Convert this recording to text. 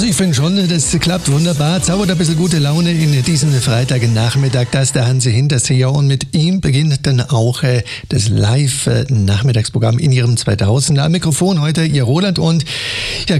Also ich finde schon, das klappt wunderbar. Zaubert ein bisschen gute Laune in diesen Freitagnachmittag. Da ist der Hansi Hinterseher und mit ihm beginnt dann auch das Live-Nachmittagsprogramm in Ihrem 2000er. Am Mikrofon heute Ihr Roland und ja,